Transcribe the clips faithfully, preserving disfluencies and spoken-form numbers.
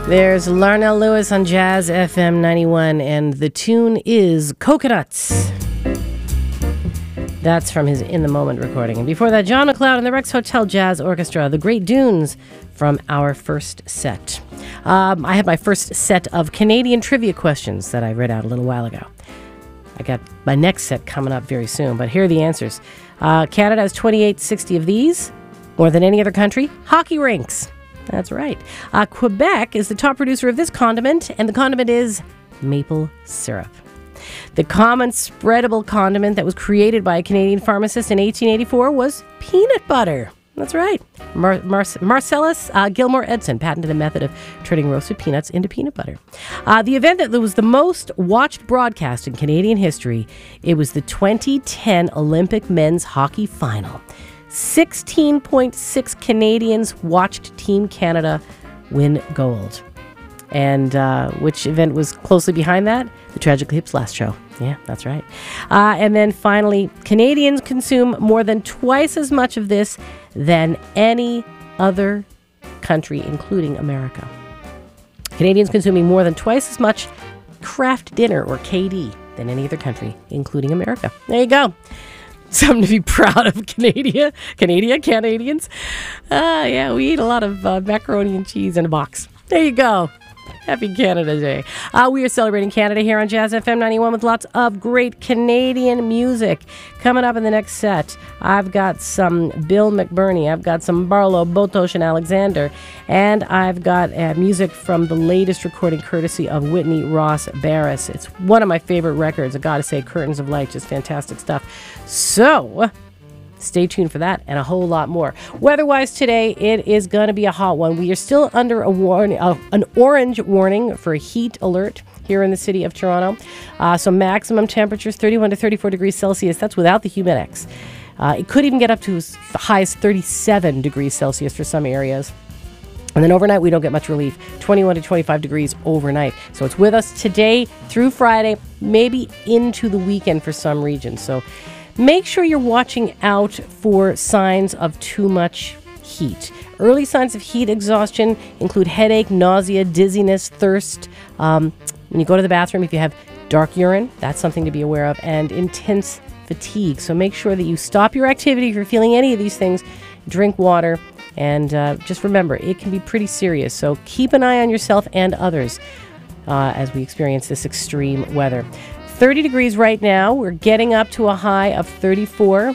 There's Larnell Lewis on Jazz F M ninety-one, and the tune is Coconuts. That's from his In the Moment recording. And before that, John McLeod and the Rex Hotel Jazz Orchestra, The Great Dunes, from our first set. Um, I had my first set of Canadian trivia questions that I read out a little while ago. I got my next set coming up very soon, but here are the answers. Uh, Canada has twenty-eight sixty of these, more than any other country. Hockey rinks. That's right. Uh, Quebec is the top producer of this condiment, and the condiment is maple syrup. The common spreadable condiment that was created by a Canadian pharmacist in eighteen eighty-four was peanut butter. That's right. Mar- Mar- Marcellus uh, Gilmore Edson patented a method of turning roasted peanuts into peanut butter. Uh, the event that was the most watched broadcast in Canadian history, it was the twenty ten Olympic men's hockey final. sixteen point six Canadians watched Team Canada win gold. And uh, which event was closely behind that? The Tragically Hip's last show. Yeah, that's right. Uh, and then finally, Canadians consume more than twice as much of this than any other country, including America. Canadians consuming more than twice as much craft dinner, or K D, than any other country, including America. There you go. Something to be proud of, Canada. Canada, Canadians. Uh, yeah, we eat a lot of uh, macaroni and cheese in a box. There you go. Happy Canada Day. Uh, we are celebrating Canada here on Jazz F M ninety-one with lots of great Canadian music. Coming up in the next set, I've got some Bill McBurney, I've got some Barlow, Botosh, and Alexander, and I've got uh, music from the latest recording courtesy of Whitney Ross Barris. It's one of my favorite records, I gotta say, Curtains of Light, just fantastic stuff. So stay tuned for that and a whole lot more. Weather-wise today, it is going to be a hot one. We are still under a warning, uh, an orange warning for a heat alert here in the city of Toronto. Uh, so maximum temperatures thirty-one to thirty-four degrees Celsius. That's without the Humidex. Uh, it could even get up to as high as thirty-seven degrees Celsius for some areas. And then overnight, we don't get much relief. twenty-one to twenty-five degrees overnight. So it's with us today through Friday, maybe into the weekend for some regions. So make sure you're watching out for signs of too much heat. Early signs of heat exhaustion include headache, nausea, dizziness, thirst. Um, when you go to the bathroom, if you have dark urine, that's something to be aware of, and intense fatigue. So make sure that you stop your activity if you're feeling any of these things. Drink water, and uh, just remember, it can be pretty serious. So keep an eye on yourself and others uh, as we experience this extreme weather. thirty degrees right now. We're getting up to a high of thirty-four.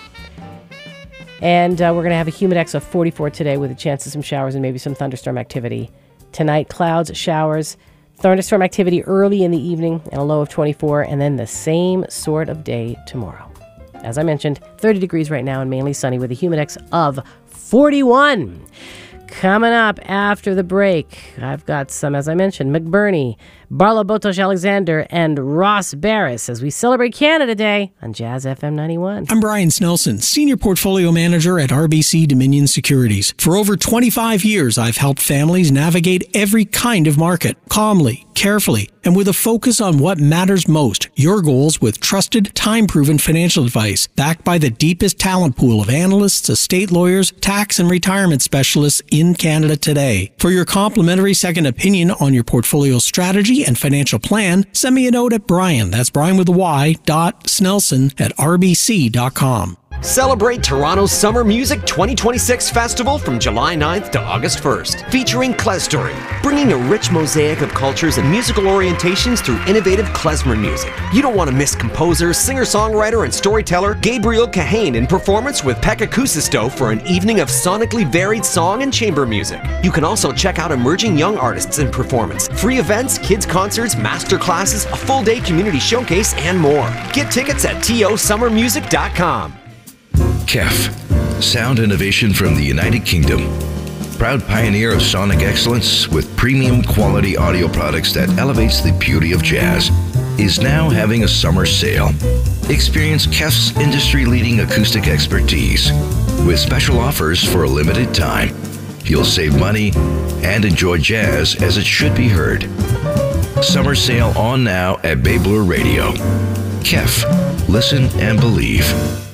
And uh, we're going to have a Humidex of forty-four today with a chance of some showers and maybe some thunderstorm activity. Tonight, clouds, showers, thunderstorm activity early in the evening and a low of twenty-four. And then the same sort of day tomorrow. As I mentioned, thirty degrees right now and mainly sunny with a Humidex of forty-one. Coming up after the break, I've got some, as I mentioned, McBurney, Barlow, Botosh, Alexander, and Ross Barris as we celebrate Canada Day on Jazz F M ninety-one. I'm Brian Snelson, Senior Portfolio Manager at R B C Dominion Securities. For over twenty-five years, I've helped families navigate every kind of market, calmly, carefully, and with a focus on what matters most, your goals with trusted, time-proven financial advice, backed by the deepest talent pool of analysts, estate lawyers, tax and retirement specialists in Canada today. For your complimentary second opinion on your portfolio strategy and financial plan, send me a note at Brian, that's Brian with a Y, dot Snelson at R B C dot com. Celebrate Toronto's Summer Music twenty twenty-six Festival from July ninth to August first, featuring Klezstory, bringing a rich mosaic of cultures and musical orientations through innovative klezmer music. You don't want to miss composer, singer-songwriter, and storyteller Gabriel Kahane in performance with Pekka Kuusisto for an evening of sonically varied song and chamber music. You can also check out emerging young artists in performance, free events, kids' concerts, master classes, a full-day community showcase, and more. Get tickets at T O summer music dot com. K E F, sound innovation from the United Kingdom. Proud pioneer of sonic excellence with premium quality audio products that elevates the beauty of jazz, is now having a summer sale. Experience K E F's industry-leading acoustic expertise with special offers for a limited time. You'll save money and enjoy jazz as it should be heard. Summer sale on now at Bay Bloor Radio. K E F, listen and believe.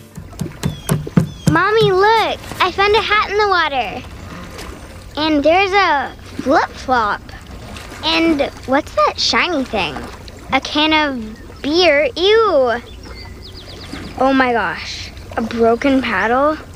Mommy, look! I found a hat in the water. And there's a flip-flop. And what's that shiny thing? A can of beer? Ew! Oh my gosh, a broken paddle?